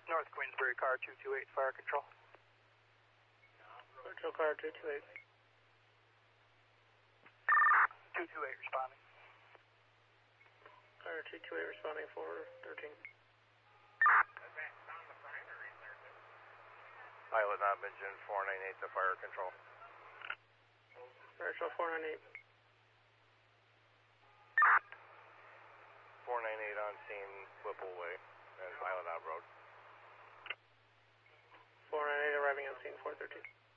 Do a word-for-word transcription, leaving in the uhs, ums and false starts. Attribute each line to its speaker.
Speaker 1: North Queensbury, car two two eight, fire control.
Speaker 2: Virtual car two two eight.
Speaker 1: two two eight responding.
Speaker 2: Car two two eight responding for thirteen.
Speaker 3: Pilot not mentioned four nine eight to fire control.
Speaker 2: Virtual four nine eight.
Speaker 3: four nine eight on scene, Whipple Way, and Pilot out road.
Speaker 2: four nine eight arriving on scene four thirteen.